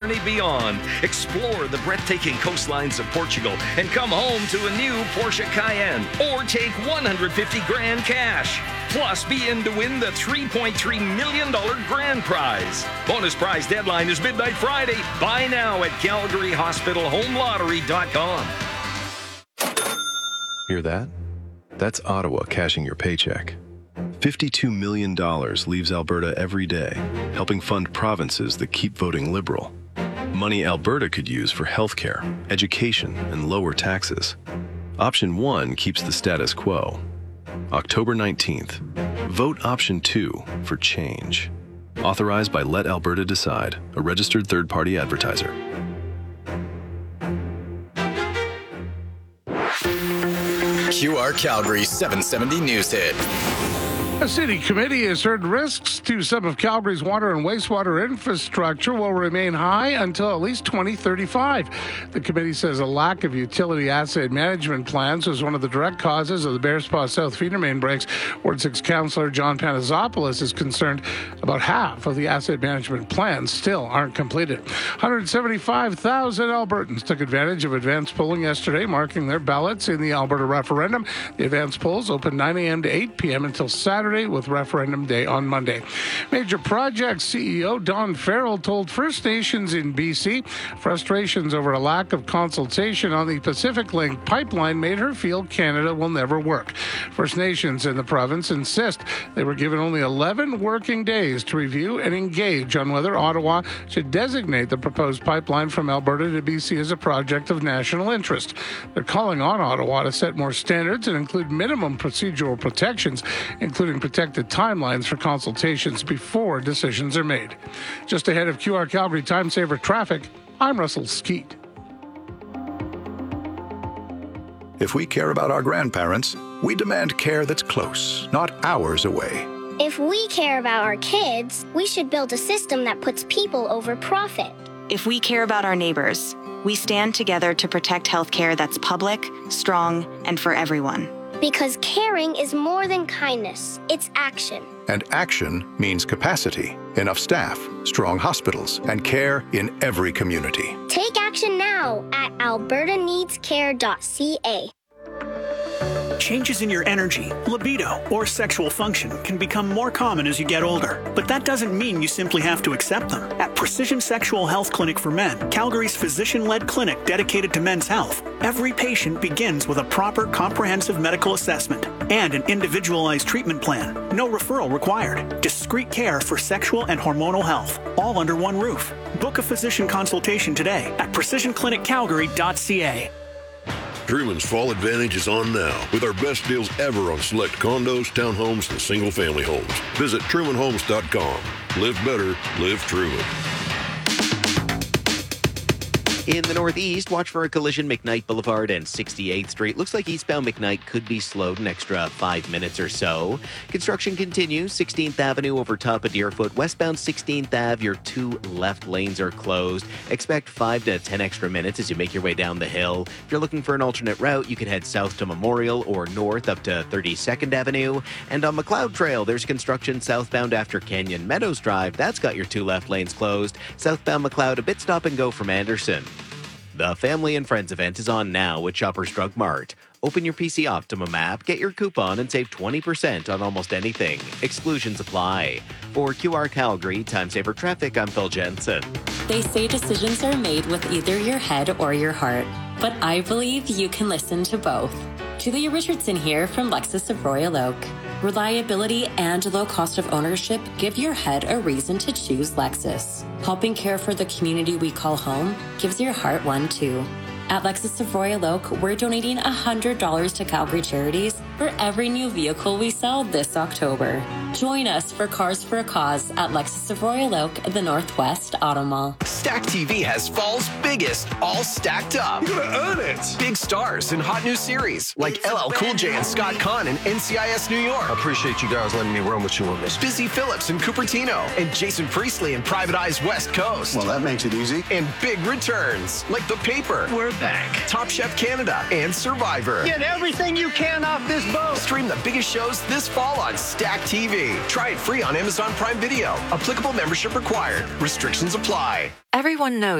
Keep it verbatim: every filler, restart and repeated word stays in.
journey beyond. Explore the breathtaking coastlines of Portugal and come home to a new Porsche Cayenne. Or take one hundred fifty grand cash. Plus, be in to win the three point three million dollars grand prize. Bonus prize deadline is midnight Friday. Buy now at calgary hospital home lottery dot com. Hear that? That's Ottawa cashing your paycheck. fifty-two million dollars leaves Alberta every day, helping fund provinces that keep voting Liberal. Money Alberta could use for healthcare, education, and lower taxes. Option one keeps the status quo. October nineteenth, vote option two for change. Authorized by Let Alberta Decide, a registered third-party advertiser. Q R Calgary seven seventy News Hit. A city committee has heard risks to some of Calgary's water and wastewater infrastructure will remain high until at least twenty thirty-five. The committee says a lack of utility asset management plans was one of the direct causes of the Bearspaw South feeder main breaks. Ward six Councillor John Panazopoulos is concerned about half of the asset management plans still aren't completed. one hundred seventy-five thousand Albertans took advantage of advanced polling yesterday, marking their ballots in the Alberta referendum. The advanced polls open nine a.m. to eight p.m. until Saturday, with referendum day on Monday. Major Projects C E O Don Farrell told First Nations in B C frustrations over a lack of consultation on the Pacific Link pipeline made her feel Canada will never work. First Nations in the province insist they were given only eleven working days to review and engage on whether Ottawa should designate the proposed pipeline from Alberta to B C as a project of national interest. They're calling on Ottawa to set more standards and include minimum procedural protections, including protected timelines for consultations before decisions are made. Just ahead of Q R Calgary Time Saver Traffic, I'm Russell Skeet. If we care about our grandparents, we demand care that's close, not hours away. If we care about our kids, we should build a system that puts people over profit. If we care about our neighbors, we stand together to protect healthcare that's public, strong, and for everyone. Because caring is more than kindness, it's action. And action means capacity, enough staff, strong hospitals, and care in every community. Take action now at alberta needs care dot c a. Changes in your energy, libido, or sexual function can become more common as you get older. But that doesn't mean you simply have to accept them. At Precision Sexual Health Clinic for Men, Calgary's physician-led clinic dedicated to men's health, every patient begins with a proper comprehensive medical assessment and an individualized treatment plan. No referral required. Discreet care for sexual and hormonal health, all under one roof. Book a physician consultation today at precision clinic calgary dot c a. Truman's Fall Advantage is on now with our best deals ever on select condos, townhomes, and single-family homes. Visit truman homes dot com. Live better, live Truman. In the northeast, watch for a collision McKnight Boulevard and sixty-eighth Street. Looks like eastbound McKnight could be slowed an extra five minutes or so. Construction continues. sixteenth Avenue over top of Deerfoot. Westbound sixteenth Ave, your two left lanes are closed. Expect five to ten extra minutes as you make your way down the hill. If you're looking for an alternate route, you could head south to Memorial or north up to thirty-second Avenue. And on McLeod Trail, there's construction southbound after Canyon Meadows Drive. That's got your two left lanes closed. Southbound McLeod, a bit stop and go from Anderson. The Family and Friends event is on now at Shoppers Drug Mart. Open your P C Optimum app, get your coupon, and save twenty percent on almost anything. Exclusions apply. For Q R Calgary Time Saver Traffic, I'm Phil Jensen. They say decisions are made with either your head or your heart, but I believe you can listen to both. Julia Richardson here from Lexus of Royal Oak. Reliability and low cost of ownership give your head a reason to choose Lexus. Helping care for the community we call home gives your heart one too. At Lexus of Royal Oak, we're donating one hundred dollars to Calgary Charities for every new vehicle we sell this October. Join us for Cars for a Cause at Lexus of Royal Oak at the Northwest Auto Mall. Stack T V has fall's biggest, all stacked up. You're gonna earn it. Big stars in hot new series like L L Cool J and Scott Conn in N C I S New York. I appreciate you guys letting me run with you on this. Busy Phillips in Cupertino and Jason Priestley in Private Eye's West Coast. Well, that makes it easy. And big returns like The Paper. We're back. Top Chef Canada and Survivor. Get everything you can off this boat. Stream the biggest shows this fall on Stack T V. Try it free on Amazon Prime Video. Applicable membership required. Restrictions apply. Everyone knows